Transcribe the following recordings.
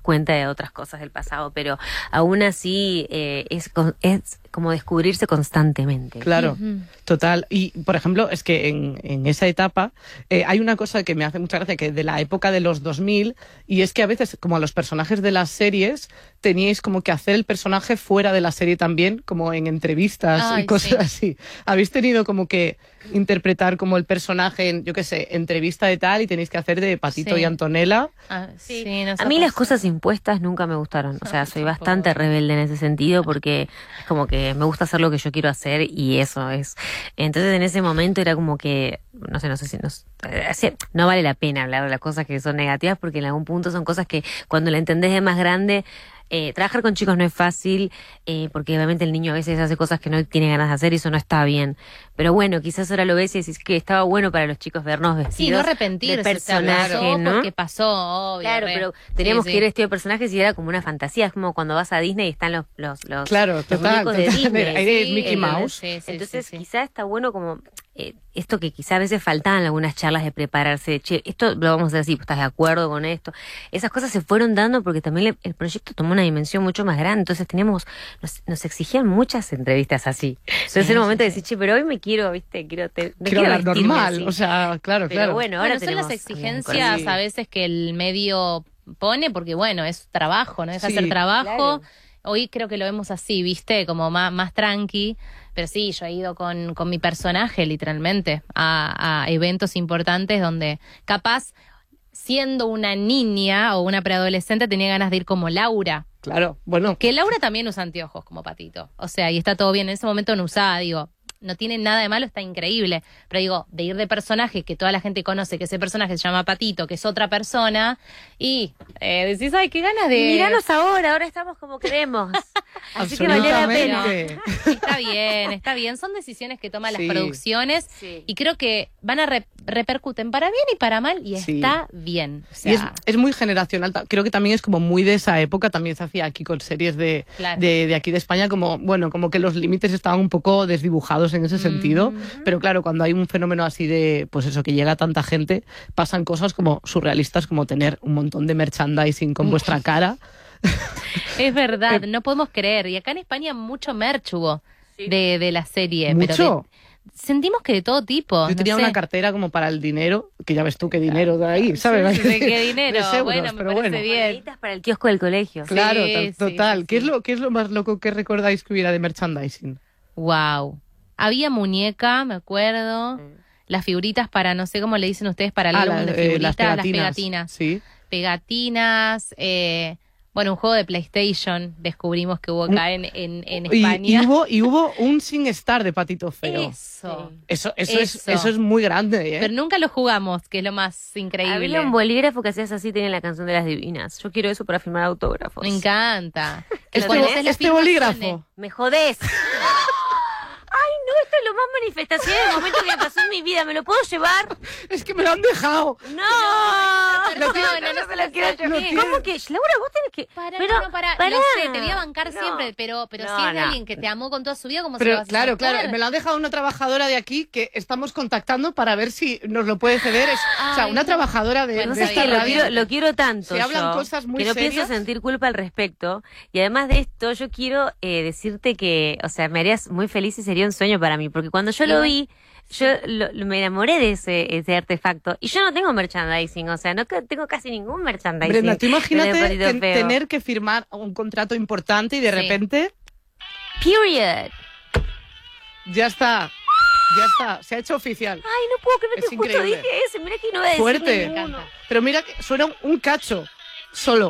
cuenta de otras cosas del pasado, pero aún así es como descubrirse constantemente. Claro, total. Y, por ejemplo, es que en esa etapa hay una cosa que me hace mucha gracia, que de la época de los 2000, y es que a veces, como a los personajes de las series, teníais como que hacer el personaje fuera de la serie también, como en entrevistas y cosas así. ¿Habéis tenido como que interpretar como el personaje en, yo qué sé, entrevista de tal, y tenéis que hacer de Patito y Antonella? A mí las cosas impuestas nunca me gustaron. O sea, soy bastante rebelde en ese sentido, porque es como que me gusta hacer lo que yo quiero hacer y eso es. Entonces en ese momento era como que, no sé si no vale la pena hablar de las cosas que son negativas, porque en algún punto son cosas que cuando la entendés de más grande. Trabajar con chicos no es fácil, porque obviamente el niño a veces hace cosas que no tiene ganas de hacer y eso no está bien. Pero bueno, quizás ahora lo ves y decís que estaba bueno para los chicos vernos vestidos. Sí, no arrepentirse, de personaje, ¿no? Porque pasó, obvio. Claro, pero teníamos que ir vestido de personajes y era como una fantasía. Es como cuando vas a Disney y están los claro, total, muñecos de Disney. Ahí de Mickey Mouse. Entonces quizás está bueno como esto que quizá a veces faltaban algunas charlas de prepararse, che, esto lo vamos a hacer así, ¿estás de acuerdo con esto? Esas cosas se fueron dando porque también el proyecto tomó una dimensión mucho más grande, entonces nos exigían muchas entrevistas así. Entonces era un momento de decir, che, pero hoy me quiero, ¿viste? Quiero hablar normal, así. O sea, claro. Pero bueno, ahora son las exigencias a veces que el medio pone, porque bueno, es trabajo, ¿no? Es hacer trabajo. Claro. Hoy creo que lo vemos así, ¿viste? Como más tranqui. Pero sí, yo he ido con mi personaje, literalmente, a eventos importantes donde capaz, siendo una niña o una preadolescente, tenía ganas de ir como Laura. Claro, bueno. Que Laura también usa anteojos como Patito. O sea, y está todo bien. En ese momento no usaba, digo, no tiene nada de malo, está increíble. Pero digo, de ir de personaje, que toda la gente conoce que ese personaje se llama Patito, que es otra persona, y decís, ay, qué ganas de... Míranos ahora estamos como queremos. Así que valió la pena. Está bien. Son decisiones que toman las producciones y creo que van a repercuten para bien y para mal y está bien. O sea, y es muy generacional. Creo que también es como muy de esa época. También se hacía aquí con series de aquí de España, como bueno, como que los límites estaban un poco desdibujados en ese sentido. Pero claro, cuando hay un fenómeno así de, pues eso, que llega a tanta gente, pasan cosas como surrealistas, como tener un montón de merchandising con vuestra cara. Es verdad, no podemos creer. Y acá en España mucho merch hubo de la serie. ¿Mucho? Pero sentimos que de todo tipo. Yo tenía una cartera como para el dinero, que ya ves tú qué dinero de ahí, ¿sabes? ¿De qué dinero? Euros, bueno, me parece bien. Para el kiosco del colegio. Claro, total. ¿Qué es lo más loco que recordáis que hubiera de merchandising? Wow. Había muñeca, me acuerdo. Las figuritas para, no sé cómo le dicen ustedes, para el álbum de figuritas, las pegatinas. Sí. Pegatinas, bueno, un juego de PlayStation descubrimos que hubo acá en España. Y hubo un SingStar de Patito Feo. Eso es muy grande, ¿eh? Pero nunca lo jugamos, que es lo más increíble. Había un bolígrafo que hacías así, tenía la canción de las divinas. Yo quiero eso para firmar autógrafos. Me encanta. Este bolígrafo. Me jodés. No, esto es lo más manifestación del momento que me pasó en mi vida. ¿Me lo puedo llevar? Es que me lo han dejado. No se lo quiero llevar. ¿Cómo que? Laura, vos tenés que... Para. Lo sé, te voy a bancar siempre, pero si es de alguien que te amó con toda su vida, ¿cómo se lo vas a hacer? Claro, me lo han dejado una trabajadora de aquí que estamos contactando para ver si nos lo puede ceder. O sea, una trabajadora de esta radio. Lo quiero tanto. Se hablan cosas muy serias. Que no pienso sentir culpa al respecto. Y además de esto, yo quiero decirte que, o sea, me harías muy feliz y sería un sueño para mí, porque cuando yo lo vi, me enamoré de ese artefacto y yo no tengo merchandising, o sea, no tengo casi ningún merchandising. Brenda, tú imagínate tener que firmar un contrato importante y de repente... Period. Ya está, se ha hecho oficial. Ay, no puedo creer que justo increíble. dije ese, mira que no voy a decir fuerte. ninguno. Pero mira que suena un cacho, solo.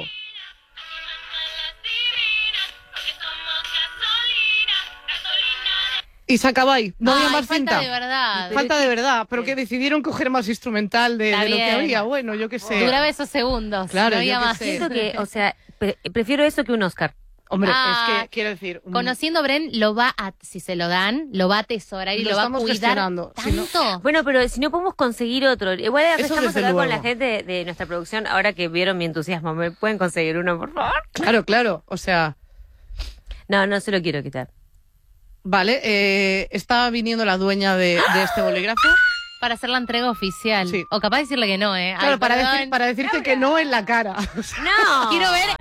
Y se acaba ahí, no había más cinta. Falta de verdad, pero que decidieron coger más instrumental de lo que había. Bueno, yo qué sé. Duraba esos segundos, claro, no había más. Siento que, o sea, prefiero eso que un Oscar. Hombre, es que quiero decir... Conociendo a Bren, si se lo dan, lo va a atesorar y lo va a cuidar tanto. Si no, bueno, pero si no podemos conseguir otro... Igual empezamos a hablar con la gente de nuestra producción, ahora que vieron mi entusiasmo. ¿Me pueden conseguir uno, por favor? Claro, o sea... No se lo quiero quitar. Vale, está viniendo la dueña de este bolígrafo. Para hacer la entrega oficial. Sí. O capaz de decirle que no, Claro, para decirte que no en la cara. No. Quiero ver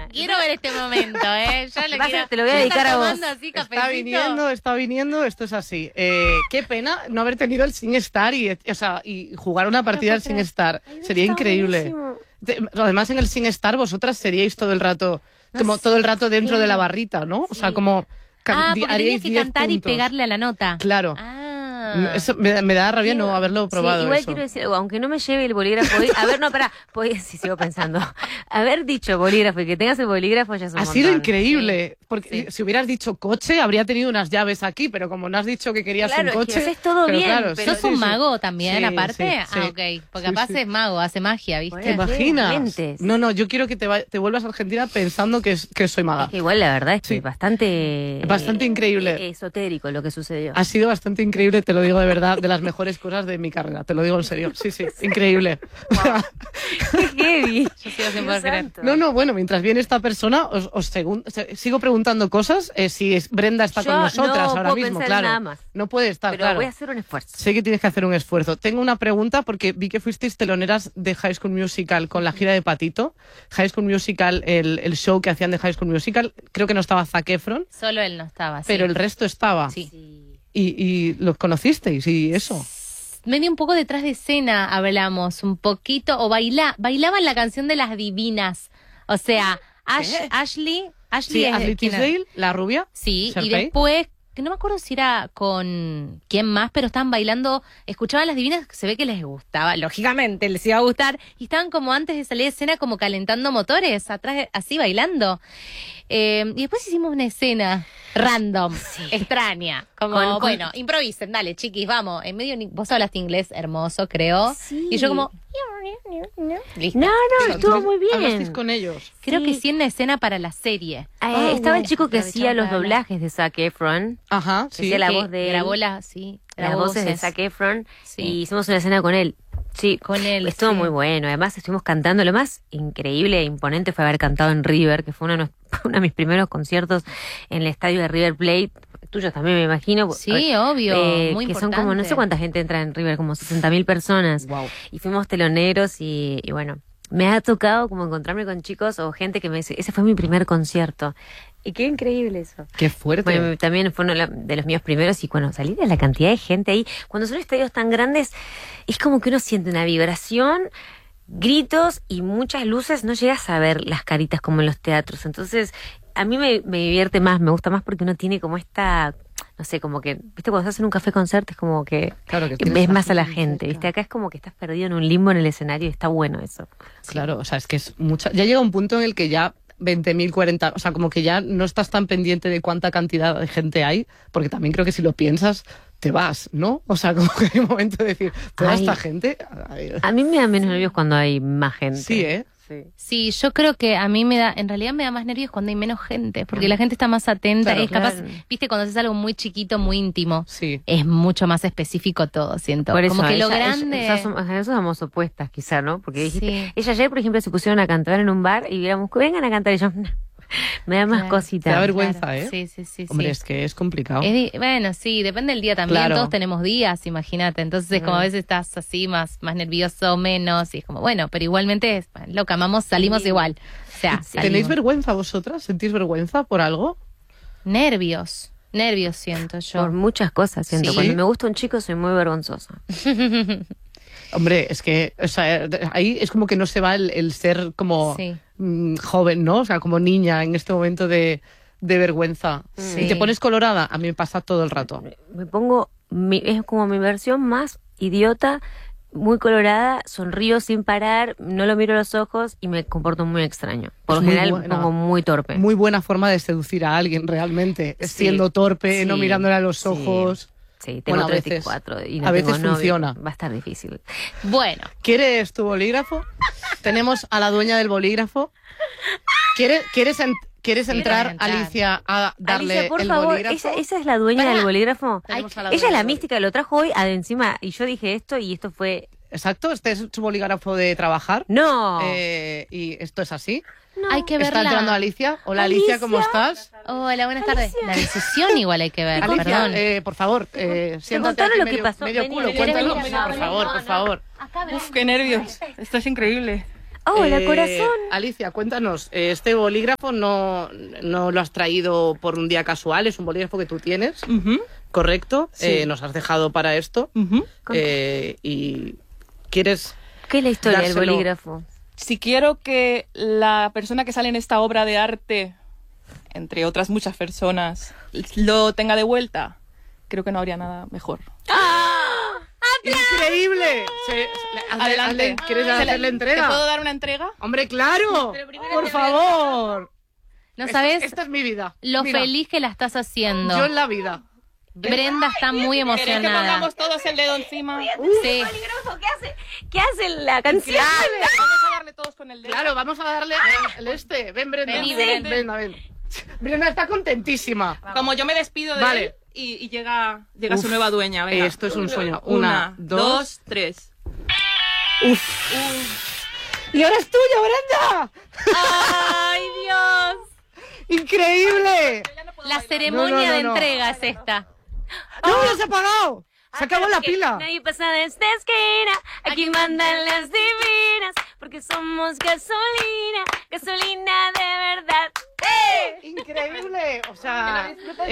en este momento, ¿eh? Yo te lo voy a dedicar a vos. Así, Está viniendo, esto es así. Qué pena no haber tenido el SingStar y jugar una partida al SingStar. Sería increíble. Además, en el SingStar vosotras seríais todo el rato, todo el rato dentro de la barrita, ¿no? O sea, como... porque tenías que cantar y pegarle a la nota. Claro. Eso me da rabia no haberlo probado. Igual quiero decir algo, aunque no me lleve el bolígrafo. A ver, no, pará, si sigo pensando. Haber dicho bolígrafo y que tengas el bolígrafo ya es un montón. Ha sido increíble. Porque si hubieras dicho coche, habría tenido unas llaves aquí, pero como no has dicho que querías un coche. Es que haces todo bien. Claro, pero ¿sos un mago también, aparte? Sí. Ok. Porque capaz es mago, hace magia, ¿viste? ¿Te imaginas? No, yo quiero que te vuelvas a Argentina pensando que soy maga. Es que igual la verdad es que es bastante increíble. Esotérico lo que sucedió. Ha sido bastante increíble, te lo digo de verdad, de las mejores cosas de mi carrera, te lo digo en serio. Sí, increíble. Wow. ¡Qué heavy! Yo sigo sin poder creer. No, bueno, mientras viene esta persona, sigo preguntando cosas. Si Brenda está con nosotras ahora mismo, claro. Nada más. No puede estar, pero claro. voy a hacer un esfuerzo. Sé que tienes que hacer un esfuerzo. Tengo una pregunta porque vi que fuisteis teloneras de High School Musical con la gira de Patito. High School Musical, el show que hacían de High School Musical, creo que no estaba Zac Efron. Solo él no estaba, pero el resto estaba. Sí. Y los conocisteis y eso. Medio un poco detrás de escena hablamos, un poquito, o bailaban la canción de las divinas. O sea, Ashley Tisdale, la rubia. Sí, Sharpay. Y después, que no me acuerdo si era con quién más, pero estaban bailando, escuchaban las divinas, se ve que les gustaba, lógicamente les iba a gustar, y estaban como antes de salir de escena como calentando motores, atrás, así bailando. Y después hicimos una escena random, extraña, como, bueno, improvisen, dale, chiquis, vamos. En medio, vos hablaste inglés hermoso, creo, y yo como... Listo. No, estuvo muy bien. ¿Hablasteis con ellos? Creo que sí en la escena para la serie. Estaba el chico que hacía los doblajes de Zac Efron. Ajá, sí. Hacía la voz de él. Grabó las voces de Zac Efron. Sí. Y hicimos una escena con él. Sí, con él. Estuvo muy bueno. Además, estuvimos cantando. Lo más increíble e imponente fue haber cantado en River, que fue uno de mis primeros conciertos en el estadio de River Plate. Tuyos también, me imagino. Sí, obvio. Muy que importante. son como, no sé cuánta gente entra en River, como 60.000 personas. Wow. Y fuimos teloneros y bueno, me ha tocado como encontrarme con chicos o gente que me dice, ese fue mi primer concierto. Y qué increíble eso. Qué fuerte. Bueno, también fue uno de los míos primeros y cuando salí de la cantidad de gente ahí, cuando son estadios tan grandes, es como que uno siente una vibración, gritos y muchas luces, no llegas a ver las caritas como en los teatros. Entonces, a mí me divierte más, me gusta más porque uno tiene como esta... No sé, como que, viste, cuando estás en un café concierto es como que, claro que ves más a la gente, viste, acá es como que estás perdido en un limbo en el escenario y está bueno eso. Claro, o sea, es que es mucha, ya llega un punto en el que ya 20.000, 40, o sea, como que ya no estás tan pendiente de cuánta cantidad de gente hay, porque también creo que si lo piensas, te vas, ¿no? O sea, como que hay un momento de decir, toda esta gente... A mí me da menos nervios cuando hay más gente. Sí, ¿eh? Sí, yo creo que a mí en realidad me da más nervios cuando hay menos gente, porque la gente está más atenta, claro, es capaz, viste, cuando haces algo muy chiquito, muy íntimo, sí, es mucho más específico todo, siento. Por eso, como que lo grande... Nosotros somos opuestas, quizá, ¿no? Porque dijiste, ella ayer, por ejemplo, se pusieron a cantar en un bar y digamos, vengan a cantar y yo... Me da más cositas. Te da vergüenza, claro. ¿eh? Sí. Hombre, es que es complicado. Bueno, sí, depende del día también. Claro. Todos tenemos días, imagínate. Entonces, como a veces estás así más nervioso, menos. Y es como, bueno, pero igualmente, loca, amamos, salimos igual. O sea, ¿tenéis vergüenza vosotras? ¿Sentís vergüenza por algo? Nervios siento yo. Por muchas cosas siento. ¿Sí? Cuando me gusta un chico soy muy vergonzosa. Hombre, es que, o sea, ahí es como que no se va el ser como joven, ¿no? O sea, como niña en este momento de vergüenza. Sí. Y te pones colorada, a mí me pasa todo el rato. Me pongo, es como mi versión más idiota, muy colorada, sonrío sin parar, no lo miro a los ojos y me comporto muy extraño. Por lo general me pongo muy torpe. Muy buena forma de seducir a alguien realmente, siendo torpe, no mirándole a los ojos. Sí, tengo bueno, 34 y no a veces tengo novio. funciona. Va a estar difícil. Bueno. ¿Quieres tu bolígrafo? Tenemos a la dueña del bolígrafo. ¿Quieres entrar, Alicia, a darle Alicia, por el favor, bolígrafo? ¿esa es la dueña del bolígrafo? Ella es la mística, lo trajo hoy encima y yo dije esto y esto fue... Exacto, este es su bolígrafo de trabajar. ¡No! Y esto es así. No. Hay que verla. ¿Está entrando Alicia? Hola, Alicia, ¿cómo estás? Hola, buenas tardes. La decisión igual hay que ver, Alicia, perdón. Por favor, siéntate contaron aquí lo que pasó. medio Vení, culo, vení, cuéntalo, vení, por favor. Uf, qué nervios. Esto es increíble. Hola, corazón. Alicia, cuéntanos, este bolígrafo no lo has traído por un día casual, es un bolígrafo que tú tienes, ¿correcto? Sí. Nos has dejado para esto. Y ¿quieres ¿Qué es la historia del dárselo? bolígrafo? Si quiero que la persona que sale en esta obra de arte, entre otras muchas personas, lo tenga de vuelta, creo que no habría nada mejor. ¡Increíble! Adelante. ¿Quieres hacerle ¿Te entrega? puedo dar una entrega? ¡Hombre, claro! ¡Por favor! No sabes Esta es mi vida. lo Mira, feliz que la estás haciendo. yo en la vida. Brenda está muy ¿Queréis que emocionada. pongamos todos el dedo encima? Sí. ¿Qué hace la canción? Vamos a darle todos con el dedo. Claro, vamos a darle el este. Ven, Brenda. Ven. Ven. Brenda está contentísima. Como yo me despido de Vale. él y llega su nueva dueña. Venga. Esto es un sueño. Una, dos, tres. ¡Y ahora es tuyo, Brenda! ¡Ay, Dios! ¡Increíble! La ceremonia No. de entrega es esta. ¡No, ya se ha apagado! Se acabó la pila. Nadie pasa de esta esquina, aquí mandan las divinas, porque somos gasolina, gasolina de verdad. ¡Increíble! O sea,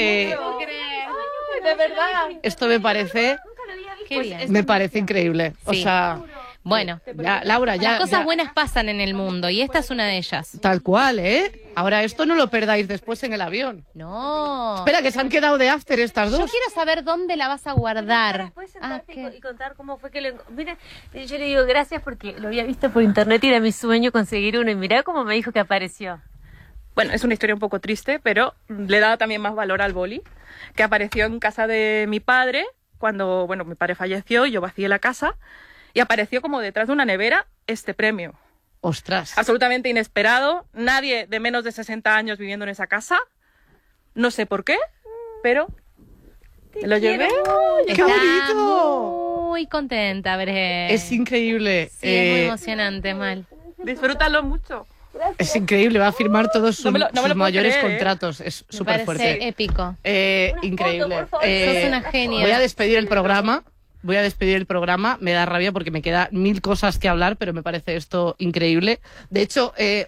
De verdad. esto me parece Qué bien. Me parece increíble. O Sí. sea, Bueno, ya, Laura, ya. las cosas ya- buenas pasan en el mundo y esta es una de ellas. Tal cual, ¿eh? Ahora esto no lo perdáis después en el avión. No. Espera, que se han quedado de after estas Yo dos. quiero saber dónde la vas a guardar. ¿Puedes Ah, sentarte ¿qué? y contar cómo fue que lo Mira, yo le digo gracias porque lo había visto por internet y era mi sueño conseguir uno. Y mirá cómo me dijo que apareció. Bueno, es una historia un poco triste, pero le da también más valor al boli, que apareció en casa de mi padre cuando, bueno, mi padre falleció y yo vacié la casa y apareció como detrás de una nevera este premio. Ostras. Absolutamente inesperado, nadie de menos de 60 años viviendo en esa casa, no sé por qué, pero lo llevé. ¡Qué Está bonito! muy contenta, Bre. Es increíble. Sí, es muy emocionante, Mal. Disfrútalo mucho. Es increíble, va a firmar todos sus, No me lo sus puedo mayores creer, ¿eh? contratos. Es Me súper parece fuerte. épico. Increíble. foto, por favor. Sos una genia. Voy a despedir el programa. Me da rabia porque me queda 1000 cosas que hablar, pero me parece esto increíble. De hecho,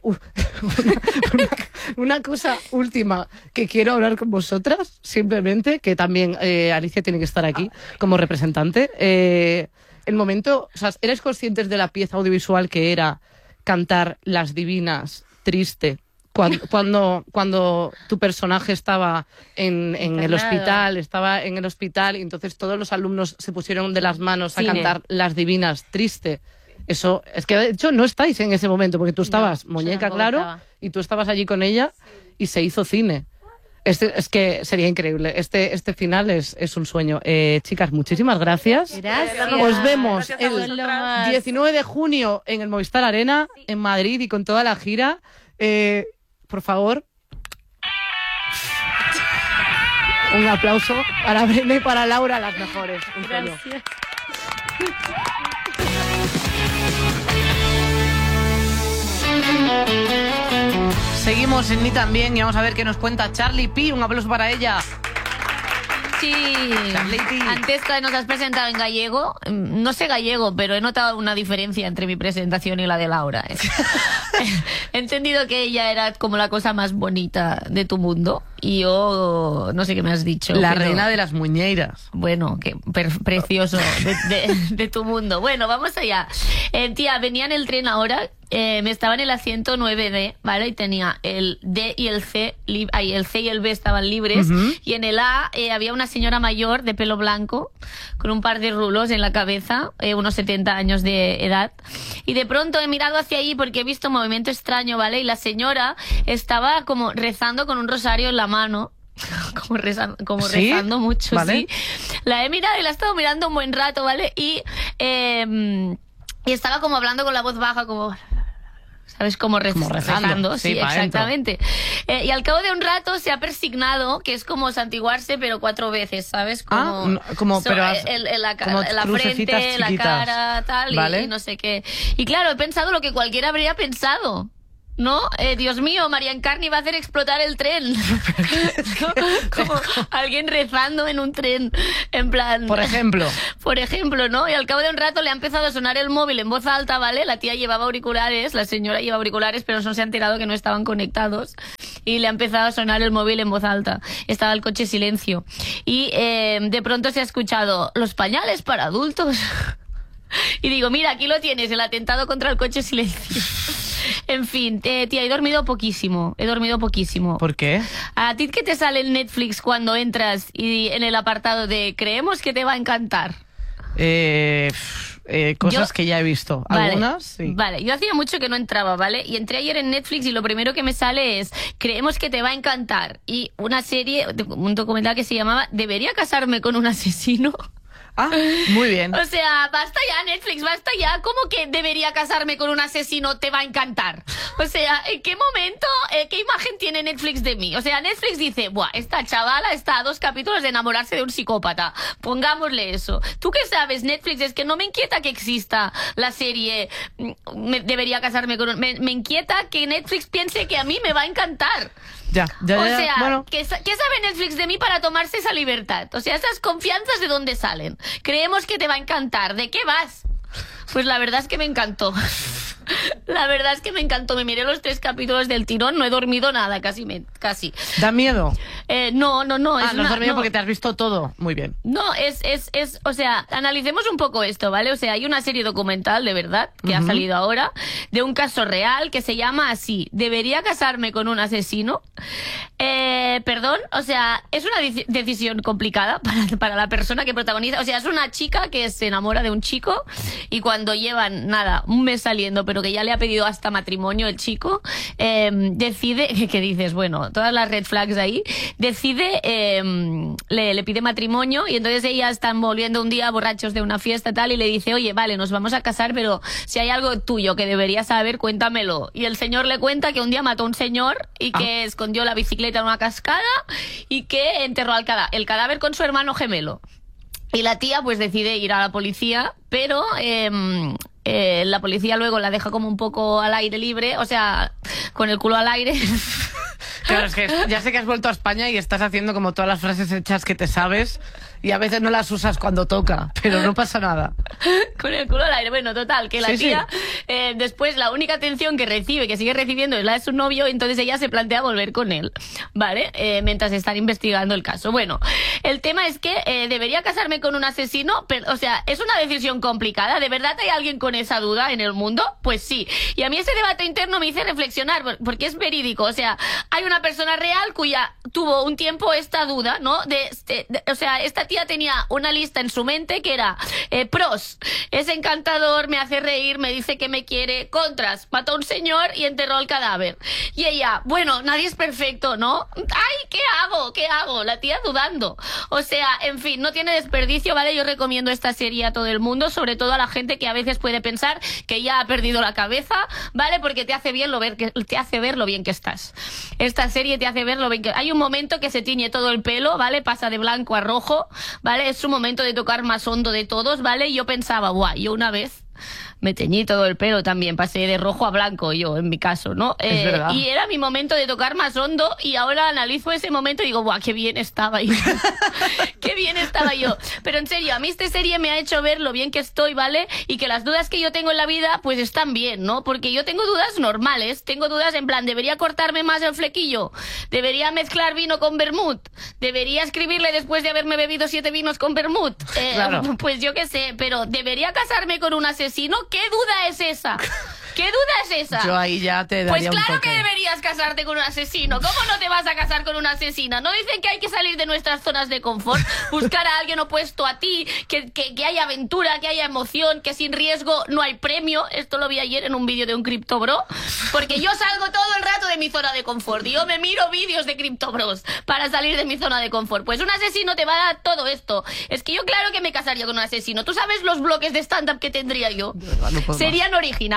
una cosa última que quiero hablar con vosotras, simplemente, que también Alicia tiene que estar aquí como representante. El momento, o sea, ¿eres conscientes de la pieza audiovisual que era cantar Las Divinas, triste? Cuando tu personaje estaba en el Internado. hospital y entonces todos los alumnos se pusieron de las manos a Cine. cantar Las Divinas, triste. Eso, es que de hecho no estáis en ese momento porque tú estabas yo muñeca, tampoco claro, estaba. y tú estabas allí con ella y se hizo cine. Es que sería increíble. Este final es un sueño. Chicas, muchísimas gracias. Gracias. Os vemos Gracias a el vosotras. más. 19 de junio en el Movistar Arena, en Madrid y con toda la gira. Por favor, un aplauso para Brenda y para Laura, las mejores. Un sueño. Gracias. Seguimos en Ni También y vamos a ver qué nos cuenta Charlie P. Un aplauso para ella. Sí, Charleti. antes que nos has presentado en gallego, no sé gallego, pero he notado una diferencia entre mi presentación y la de Laura. He entendido que ella era como la cosa más bonita de tu mundo y yo no sé qué me has dicho. La pero, reina de las muñeiras. bueno, qué precioso de tu mundo. Bueno, vamos allá. Tía, venía en el tren ahora. Me estaba en el asiento 9D, ¿vale? Y tenía el D y el C, el C y el B estaban libres. Y en el A había una señora mayor de pelo blanco, con un par de rulos en la cabeza, unos 70 años de edad. Y de pronto he mirado hacia allí porque he visto un movimiento extraño, ¿vale? Y la señora estaba como rezando con un rosario en la mano. Como ¿Sí? rezando mucho, Vale. sí. La he mirado y la he estado mirando un buen rato, ¿vale? Y estaba como hablando con la voz baja, como... ¿Sabes? Como rezando, sí, sí, pa' dentro. exactamente. Y al cabo de un rato se ha persignado, que es como santiguarse, pero 4 veces, ¿sabes? Pero como la crucecitas frente, la chiquitas. cara, tal, Vale. y no sé qué. Y claro, he pensado lo que cualquiera habría pensado. ¿no? Dios mío, María Encarni va a hacer explotar el tren. Como alguien rezando en un tren, en plan... Por ejemplo, ¿no? Y al cabo de un rato le ha empezado a sonar el móvil en voz alta, ¿vale? La tía llevaba auriculares, la señora lleva auriculares, pero no se ha enterado que no estaban conectados. Y le ha empezado a sonar el móvil en voz alta. Estaba el coche silencio. Y de pronto se ha escuchado, los pañales para adultos. Y digo, mira, aquí lo tienes, el atentado contra el coche silencio. En fin, tía, he dormido poquísimo. ¿Por qué? ¿A ti qué te sale en Netflix cuando entras y en el apartado de creemos que te va a encantar? Cosas que ya he visto. Algunas, sí. Vale, yo hacía mucho que no entraba, ¿vale? Y entré ayer en Netflix y lo primero que me sale es creemos que te va a encantar. Y una serie, un documental que se llamaba ¿Debería casarme con un asesino? Ah, muy bien. O sea, basta ya, Netflix, basta ya. ¿Cómo que debería casarme con un asesino? Te va a encantar. O sea, ¿en qué momento, qué imagen tiene Netflix de mí? O sea, Netflix dice, buah, esta chavala está a 2 capítulos de enamorarse de un psicópata. Pongámosle eso. ¿Tú qué sabes, Netflix? Es que no me inquieta que exista la serie debería casarme con un... Me inquieta que Netflix piense que a mí me va a encantar. Ya. O sea, bueno. ¿Qué sabe Netflix de mí para tomarse esa libertad? O sea, esas confianzas, ¿de dónde salen? Creemos que te va a encantar. ¿De qué vas? Pues la verdad es que me encantó. La verdad es que me encantó. Me miré los 3 capítulos del tirón. No he dormido nada, casi. ¿Da miedo? No. No has dormido porque te has visto todo. Muy bien. No, o sea, analicemos un poco esto, ¿vale? O sea, hay una serie documental, de verdad, que ha salido ahora, de un caso real que se llama así, ¿debería casarme con un asesino? Perdón, o sea, es una decisión complicada para la persona que protagoniza. O sea, es una chica que se enamora de un chico y cuando llevan, un mes saliendo, pero que ya le ha pedido hasta matrimonio el chico, decide, que dices, bueno, todas las red flags ahí, decide, le pide matrimonio y entonces ellas están volviendo un día borrachos de una fiesta tal y le dice, oye, vale, nos vamos a casar, pero si hay algo tuyo que deberías saber, cuéntamelo. Y el señor le cuenta que un día mató a un señor y que escondió la bicicleta en una cascada y que enterró el cadáver con su hermano gemelo. Y la tía pues decide ir a la policía, pero la policía luego la deja como un poco al aire libre, o sea, con el culo al aire. Claro, es que ya sé que has vuelto a España y estás haciendo como todas las frases hechas que te sabes y a veces no las usas cuando toca, pero no pasa nada. Con el culo al aire. Bueno, total, que la tía después la única atención que recibe, que sigue recibiendo, es la de su novio, entonces ella se plantea volver con él, ¿vale? Mientras están investigando el caso. Bueno, el tema es que debería casarme con un asesino, pero, o sea, es una decisión complicada. ¿De verdad hay alguien con esa duda en el mundo? Pues sí. Y a mí ese debate interno me hizo reflexionar, porque es verídico. O sea, hay una persona real cuya tuvo un tiempo esta duda, ¿no? O sea, esta tía tenía una lista en su mente que era pros, es encantador, me hace reír, me dice que me quiere. Contras, mató a un señor y enterró el cadáver. Y ella, bueno, nadie es perfecto, ¿no? ¡Ay, qué hago! La tía dudando. O sea, en fin, no tiene desperdicio, ¿vale? Yo recomiendo esta serie a todo el mundo, sobre todo a la gente que a veces puede pensar que ya ha perdido la cabeza, ¿vale? Porque te hace ver lo bien que estás. Esta serie te hace ver lo bien que... Hay un momento que se tiñe todo el pelo, ¿vale? Pasa de blanco a rojo, ¿vale? Es su momento de tocar más hondo de todos, ¿vale? Y yo pensaba, yo una vez me teñí todo el pelo también, pasé de rojo a blanco yo, en mi caso, ¿no? Es verdad. Y era mi momento de tocar más hondo y ahora analizo ese momento y digo, qué bien estaba yo. Qué bien estaba yo. Pero en serio, a mí esta serie me ha hecho ver lo bien que estoy, ¿vale? Y que las dudas que yo tengo en la vida, pues están bien, ¿no? Porque yo tengo dudas normales, tengo dudas en plan, ¿debería cortarme más el flequillo? ¿Debería mezclar vino con vermut? ¿Debería escribirle después de haberme bebido 7 vinos con vermut? Claro. Pues yo qué sé, pero ¿debería casarme con un asesino? ¿Qué duda es esa? ¿Qué duda es esa? Yo ahí ya te daría pues claro un toque. Que deberías casarte con un asesino. ¿Cómo no te vas a casar con una asesina? ¿No dicen que hay que salir de nuestras zonas de confort? Buscar a alguien opuesto a ti, que haya aventura, que haya emoción, que sin riesgo no hay premio. Esto lo vi ayer en un vídeo de un criptobro. Porque yo salgo todo el rato de mi zona de confort. Y yo me miro vídeos de criptobros para salir de mi zona de confort. Pues un asesino te va a dar todo esto. Es que yo claro que me casaría con un asesino. ¿Tú sabes los bloques de stand-up que tendría yo? No puedo Serían originales, serían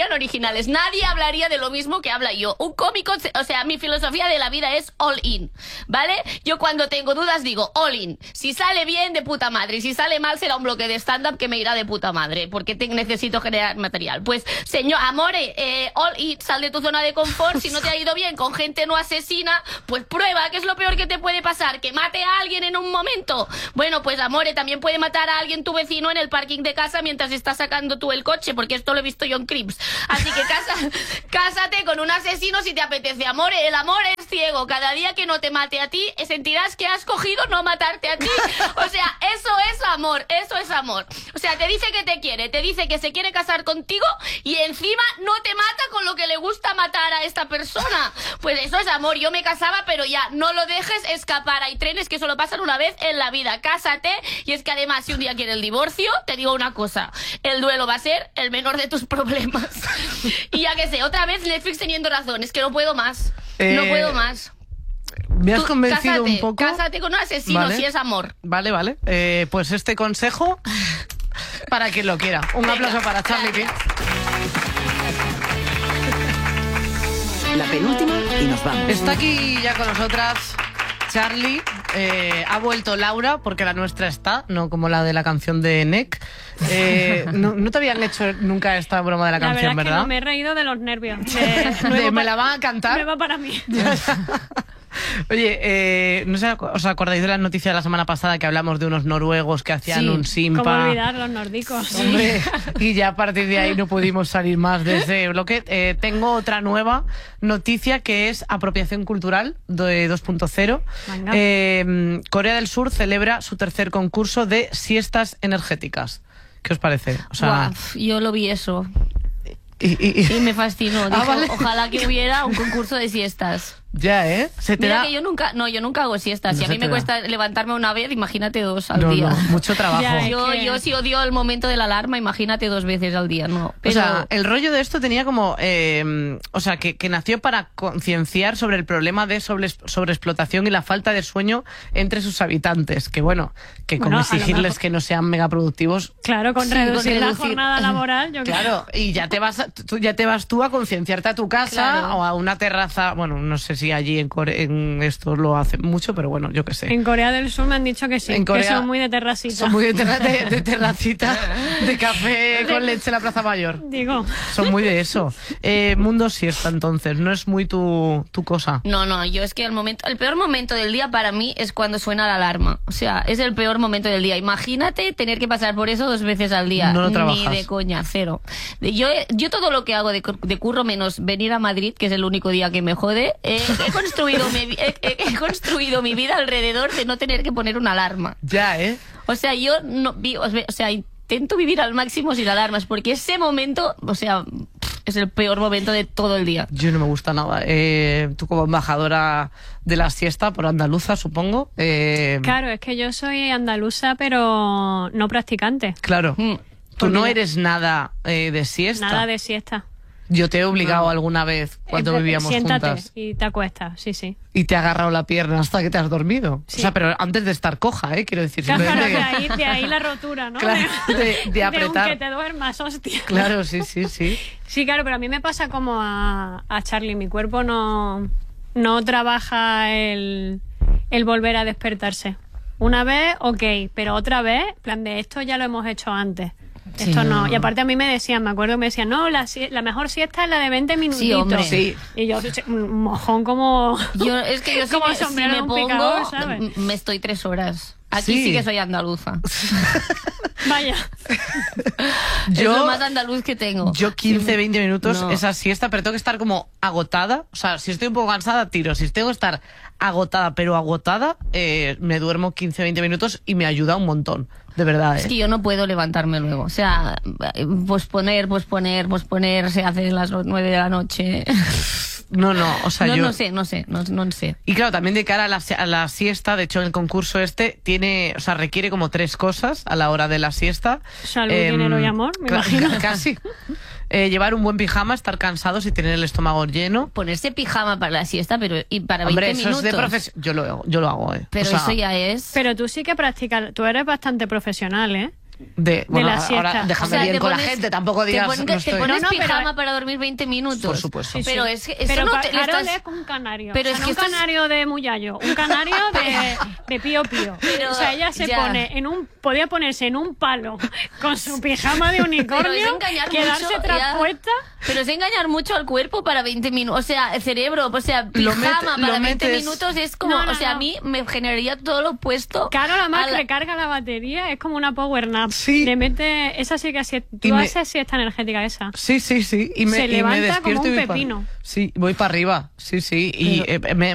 serían originales. Nadie hablaría de lo mismo que habla yo. Un cómico, o sea, mi filosofía de la vida es all in, ¿vale? Yo cuando tengo dudas digo all in. Si sale bien, de puta madre. Y si sale mal, será un bloque de stand-up que me irá de puta madre, porque necesito generar material. Pues, señor, amore, all in, sal de tu zona de confort. Si no te ha ido bien con gente no asesina, pues prueba, que es lo peor que te puede pasar, que mate a alguien en un momento. Bueno, pues amore, también puede matar a alguien tu vecino en el parking de casa mientras estás sacando tú el coche, porque esto lo he visto yo en Crips. Así que cásate con un asesino si te apetece. Amore, el amor es ciego. Cada día que no te mate a ti, sentirás que has cogido no matarte a ti. O sea, eso es amor, eso es amor. O sea, te dice que te quiere, te dice que se quiere casar contigo y encima no te mata con lo que le gusta matar a esta persona. Pues eso es amor. Yo me casaba, pero ya, no lo dejes escapar. Hay trenes que solo pasan una vez en la vida. Cásate, y es que además si un día quiere el divorcio, te digo una cosa, el duelo va a ser el menor de tus problemas. Y ya que sé, otra vez Netflix teniendo razón, es que no puedo más. No puedo más. Me has convencido un poco. Cásate con un asesino, ¿vale? Si es amor. Vale. Pues este consejo, para quien lo quiera. Un aplauso para Charlie King. La penúltima y nos vamos. Está aquí ya con nosotras Charlie. Ha vuelto Laura, porque la nuestra está, no como la de la canción de NEC. No te habían hecho nunca esta broma de la canción, ¿verdad? ¿verdad? Que no, me he reído de los nervios. ¿Me la van a cantar? Nueva para mí. Oye, no sé, ¿os acordáis de la noticia de la semana pasada que hablamos de unos noruegos que hacían un simpa? ¿Cómo olvidar los nórdicos? Hombre, y ya a partir de ahí no pudimos salir más de ese bloque. Tengo otra nueva noticia que es apropiación cultural de 2.0. Corea del Sur celebra su tercer concurso de siestas energéticas. ¿Qué os parece? O sea, yo lo vi eso. Y me fascinó. Dije, vale. Ojalá que hubiera un concurso de siestas. Ya, ¿eh? Mira que yo nunca hago siestas. Si a mí me cuesta levantarme una vez, imagínate 2 al día. No, mucho trabajo. Ya, Yo sí odio el momento de la alarma, imagínate 2 veces al día, no. Pero... O sea, el rollo de esto tenía como... o sea, que nació para concienciar sobre el problema de sobreexplotación y la falta de sueño entre sus habitantes. Que bueno, como exigirles que no sean megaproductivos. Claro, con reducir la jornada laboral. Claro, y ya te vas tú a concienciarte a tu casa o a una terraza. Bueno, no sé si allí en esto lo hacen mucho, pero bueno, yo qué sé. En Corea del Sur me han dicho que sí, en Corea, que son muy de terracita. Son muy de terracita, de café con leche en la Plaza Mayor. Digo. Son muy de eso. Mundo siesta, entonces, no es muy tu cosa. No, yo es que el peor momento del día para mí es cuando suena la alarma. O sea, es el peor momento del día. Imagínate tener que pasar por eso 2 veces al día. No lo trabajas. Ni de coña, cero. Yo todo lo que hago de curro, menos venir a Madrid, que es el único día que me jode, he construido mi vida alrededor de no tener que poner una alarma. Ya, ¿eh? O sea, yo intento vivir al máximo sin alarmas, porque ese momento, o sea, es el peor momento de todo el día. Yo no me gusta nada. Tú como embajadora de la siesta por andaluza, supongo. Claro, es que yo soy andaluza, pero no practicante. Claro. Tú no eres nada de siesta. Nada de siesta. Yo te he obligado alguna vez cuando vivíamos siéntate juntas. Y te acuestas, sí. Y te ha agarrado la pierna hasta que te has dormido. Sí. O sea, pero antes de estar coja, quiero decir. Claro, de ahí la rotura, ¿no? Claro, de apretar. De un que te duermas, hostia. Claro, sí. Sí, claro, pero a mí me pasa como a Charlie. Mi cuerpo no trabaja el volver a despertarse. Una vez, ok, pero otra vez, plan de esto ya lo hemos hecho antes. Esto Sí, no. Y aparte a mí me decían, no, la mejor siesta es la de 20 minutitos. Sí, hombre. Sí. Y yo, un mojón como... Es que yo como si sombrero me de un pongo, picador, ¿sabes? me estoy 3 horas. Aquí sí que soy andaluza. Vaya. Es lo más andaluz que tengo. Yo 15, 20 minutos No. esa siesta, pero tengo que estar como agotada. O sea, si estoy un poco cansada, tiro. Si tengo que estar agotada, me duermo 15, 20 minutos y me ayuda un montón. De verdad, Es que yo no puedo levantarme luego. O sea, posponer, se hace las 9 de la noche. No, o sea, yo... No sé. Y claro, también de cara a la siesta, de hecho el concurso requiere como 3 cosas a la hora de la siesta. Salud, dinero y amor, me imagino. Casi. Llevar un buen pijama, estar cansados y tener el estómago lleno. Ponerse pijama para la siesta, pero y para 20 Hombre, eso minutos. es de profesión. Yo lo hago, Pero O sea, eso ya es... Pero tú sí que practicas, tú eres bastante profesional, ¿eh? Bueno, la siesta. ahora déjame bien con la gente, tampoco digas... Te pones pijama para dormir 20 minutos. Por supuesto. Pero es que eso pero no te Carol es como un canario. Pero o sea, es no que un canario de muyallo, un canario de pío pío. Pero, o sea, ella se ya. pone podía ponerse en un palo con su pijama de unicornio, quedarse traspuesta. Pero es engañar mucho al cuerpo para 20 minutos. O sea, el cerebro, o sea, pijama para 20 minutos es como, No, o sea, a mí me generaría todo lo opuesto. Carol, además, recarga la batería, es como una power nap. Sí. Le mete, esa sí que así, tú haces siesta energética esa. Sí. Se levanta como un pepino. Sí, voy para arriba. Sí. Y